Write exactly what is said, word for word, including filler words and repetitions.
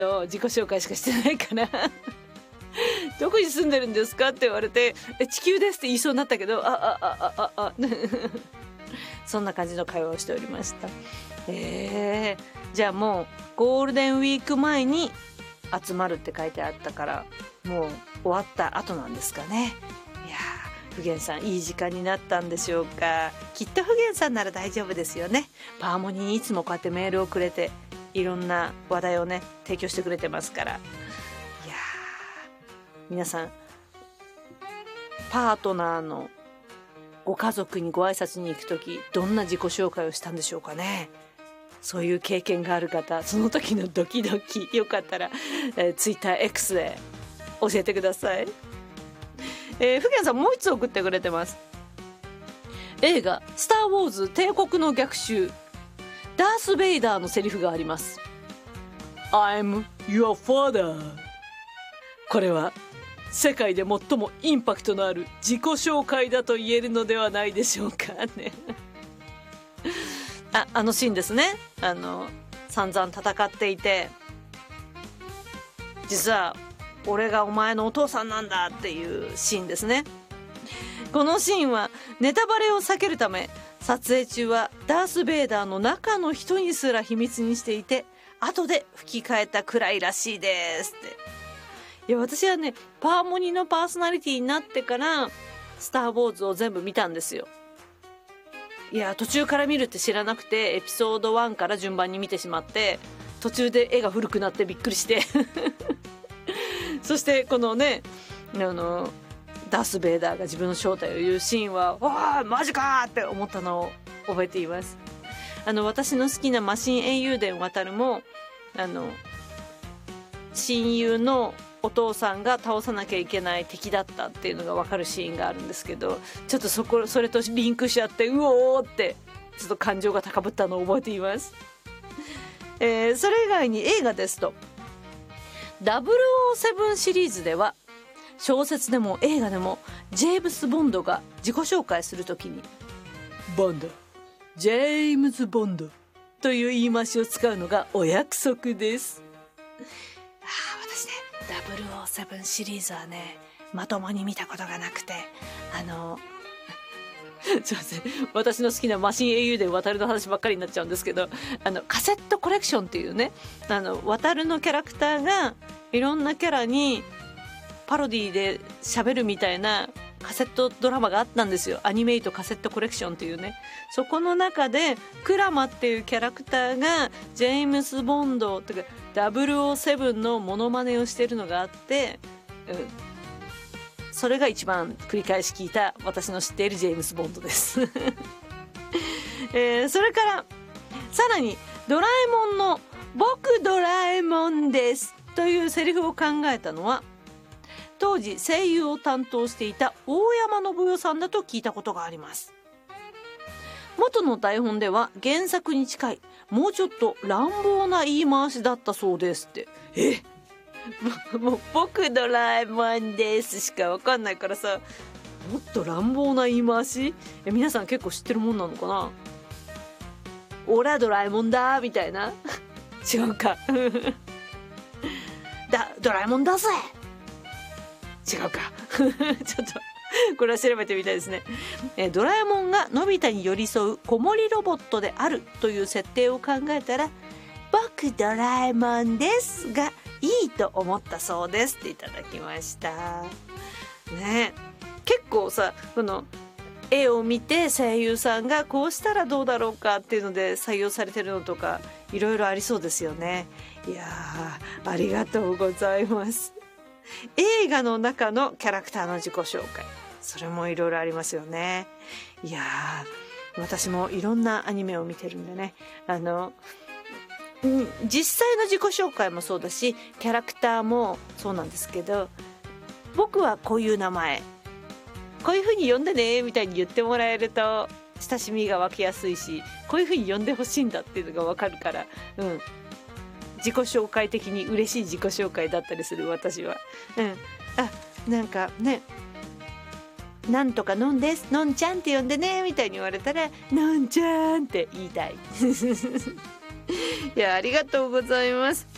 自己紹介しかしてないからどこに住んでるんですかって言われて、え地球ですって言いそうになったけど、ああああああそんな感じの会話をしておりました。えー、じゃあもうゴールデンウィーク前に集まるって書いてあったから、もう終わった後なんですかね。いやー、ふげんさんいい時間になったんでしょうか。きっとふげんさんなら大丈夫ですよね。パーモニーにいつもこうやってメールをくれて、いろんな話題をね提供してくれてますから。いやー、皆さんパートナーのご家族にご挨拶に行くとき、どんな自己紹介をしたんでしょうかね。そういう経験がある方、その時のドキドキ、よかったら、えー、ツイッター X で教えてください。えー、ふげんさんもう一つ送ってくれてます。映画スターウォーズ帝国の逆襲、ダース・ベイダーのセリフがあります。 I'm your father。 これは世界で最もインパクトのある自己紹介だと言えるのではないでしょうかねあ、あのシーンですね。あの散々戦っていて、実は俺がお前のお父さんなんだっていうシーンですね。このシーンはネタバレを避けるため、撮影中はダース・ベイダーの中の人にすら秘密にしていて、後で吹き替えたくらいらしいですって。いや、私はねパーモニのパーソナリティになってからスター・ウォーズを全部見たんですよ。いや、途中から見るって知らなくて、エピソードワンから順番に見てしまって、途中で絵が古くなってびっくりしてそしてこのね、あのダース・ベイダーが自分の正体を言うシーンは、わあマジかーって思ったのを覚えています。あの私の好きなマシン英雄伝渡るも、あの親友のお父さんが倒さなきゃいけない敵だったっていうのが分かるシーンがあるんですけど、ちょっとそこそれとリンクしちゃって、うおーってちょっと感情が高ぶったのを覚えています。えー、それ以外に映画ですとダブルオーセブンシリーズでは、小説でも映画でもジェームス・ボンドが自己紹介するときにボンド、ジェームズ・ボンドという言い回しを使うのがお約束です。ああ、私ねダブルオーセブンシリーズはねまともに見たことがなくて、あのすいません、私の好きなマシン英雄伝渡るの話ばっかりになっちゃうんですけど、あのカセットコレクションっていうね、あの渡るのキャラクターがいろんなキャラにパロディで喋るみたいなカセットドラマがあったんですよ。アニメイトカセットコレクションっていうね。そこの中でクラマっていうキャラクターがジェームス・ボンドとかダブルオーセブンのモノマネをしてるのがあって、うん、それが一番繰り返し聞いた私の知っているジェームス・ボンドです、えー、それからさらにドラえもんの僕ドラえもんですというセリフを考えたのは、当時声優を担当していた大山信代さんだと聞いたことがあります。元の台本では原作に近い、もうちょっと乱暴な言い回しだったそうですって。えもう僕ドラえもんですしかわかんないからさ、もっと乱暴な言い回し、え皆さん結構知ってるもんなのかな。オラドラえもんだみたいな違うかだドラえもんだぜ違うかちょっとこれは調べてみたいですね。えドラえもんがのび太に寄り添う子守ロボットであるという設定を考えたら、僕ドラえもんですがいいと思ったそうですっていただきましたね。結構さ、この絵を見て声優さんがこうしたらどうだろうかっていうので採用されてるのとかいろいろありそうですよね。いやー、ありがとうございます。映画の中のキャラクターの自己紹介、それもいろいろありますよね。いやー、私もいろんなアニメを見てるんでね、あの実際の自己紹介もそうだしキャラクターもそうなんですけど、僕はこういう名前、こういう風に呼んでねみたいに言ってもらえると親しみが湧きやすいし、こういう風に呼んでほしいんだっていうのが分かるから、うん、自己紹介的に嬉しい自己紹介だったりする私は。うん、あ、なんかね、なんとかのんです、のんちゃんって呼んでねみたいに言われたら、のんちゃんって言いたいいや、ありがとうございます。